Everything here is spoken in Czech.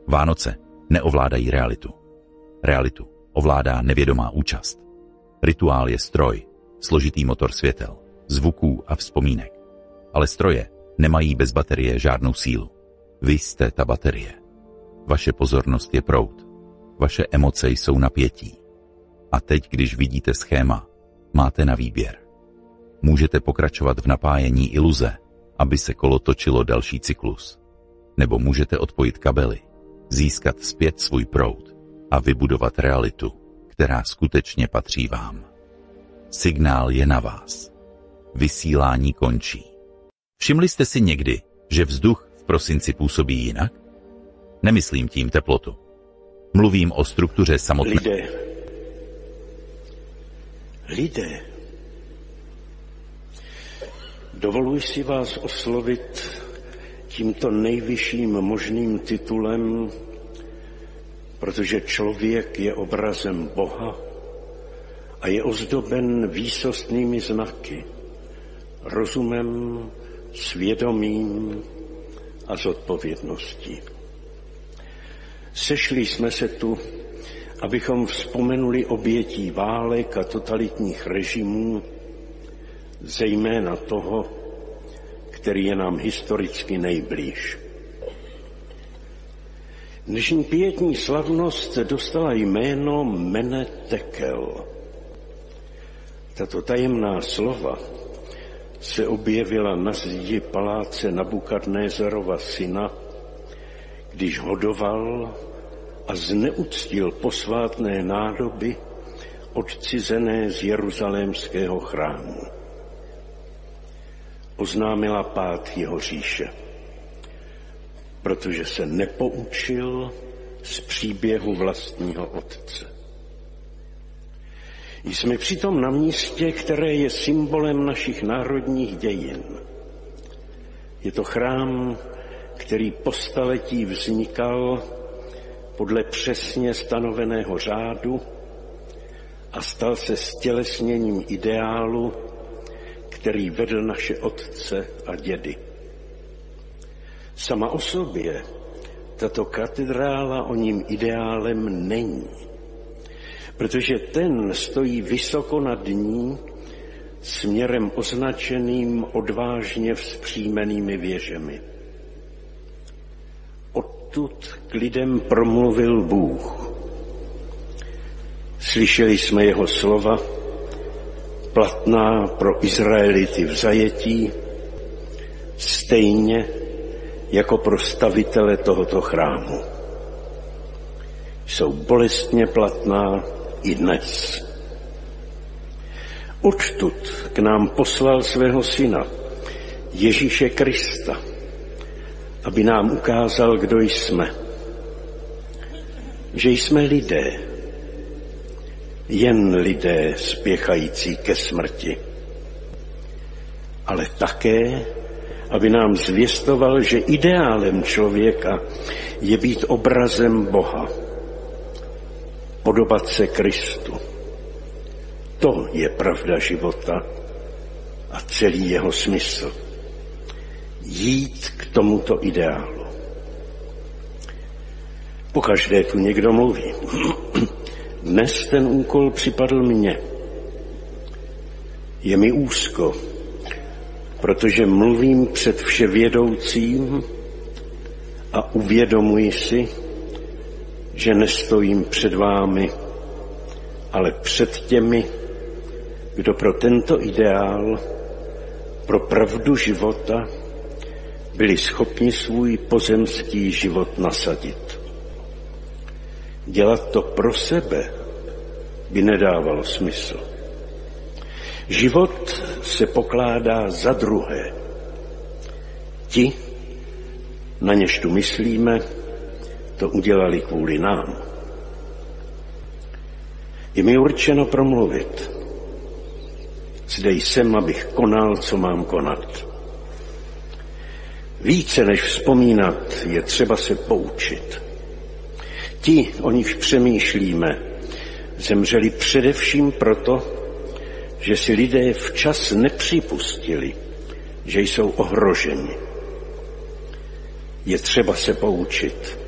Vánoce neovládají realitu. Realitu ovládá nevědomá účast. Rituál je stroj, složitý motor světel, zvuků a vzpomínek. Ale stroje nemají bez baterie žádnou sílu. Vy jste ta baterie. Vaše pozornost je proud. Vaše emoce jsou napětí. A teď, když vidíte schéma, máte na výběr. Můžete pokračovat v napájení iluze, aby se kolo točilo další cyklus. Nebo můžete odpojit kabely, získat zpět svůj proud a vybudovat realitu, která skutečně patří vám. Signál je na vás. Vysílání končí. Všimli jste si někdy, že vzduch v prosinci působí jinak? Nemyslím tím teplotu. Mluvím o struktuře samotné. Lidé, dovoluji si vás oslovit tímto nejvyšším možným titulem, protože člověk je obrazem Boha a je ozdoben výsostnými znaky, rozumem, svědomím a zodpovědností. Sešli jsme se tu, abychom vzpomenuli obětí válek a totalitních režimů, zejména toho, který je nám historicky nejblíž. Dnešní pietní slavnost dostala jméno Mene Tekel. Tato tajemná slova se objevila na zdi paláce Nabukadnézarova syna, když hodoval a zneuctil posvátné nádoby odcizené z jeruzalémského chrámu. Oznámila pád jeho říše, protože se nepoučil z příběhu vlastního otce. Jsme přitom na místě, které je symbolem našich národních dějin. Je to chrám, který po staletí vznikal podle přesně stanoveného řádu a stal se stělesněním ideálu, který vedl naše otce a dědy. Sama o sobě tato katedrála o ním ideálem není, protože ten stojí vysoko nad ní směrem označeným odvážně vzpřímenými věžemi. Odtud k lidem promluvil Bůh. Slyšeli jsme jeho slova, platná pro Izraelity v zajetí, stejně jako pro stavitele tohoto chrámu. Jsou bolestně platná i dnes. Odtud k nám poslal svého syna, Ježíše Krista, aby nám ukázal, kdo jsme. Že jsme lidé, jen lidé spěchající ke smrti. Ale také, aby nám zvěstoval, že ideálem člověka je být obrazem Boha. Podobat se Kristu. To je pravda života a celý jeho smysl. Jít k tomuto ideálu. Pokaždé tu někdo mluví. Dnes ten úkol připadl mně. Je mi úzko, protože mluvím před vševědoucím a uvědomuji si, že nestojím před vámi, ale před těmi, kdo pro tento ideál, pro pravdu života, byli schopni svůj pozemský život nasadit. Dělat to pro sebe by nedávalo smysl. Život se pokládá za druhé. Ti, na něž tu myslíme, to udělali kvůli nám. Je mi určeno promluvit. Zde jsem, abych konal, co mám konat. Více než vzpomínat, je třeba se poučit. Ti, o nich přemýšlíme, zemřeli především proto, že si lidé včas nepřipustili, že jsou ohroženi. Je třeba se poučit.